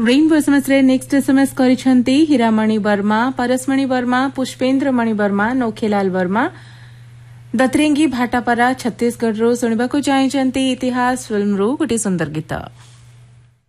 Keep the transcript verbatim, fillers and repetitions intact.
Rainbow SMS रे next SMS करिसंती Hiramani Verma, परसमणि Verma, पुष्पेन्द्रमणि Verma, नौखेलाल Verma दत्रेंगी Bhatapara Chhattisgarh रो सुनिबाकु चाहिचंती इतिहास film रो गोटे सुंदर गीत।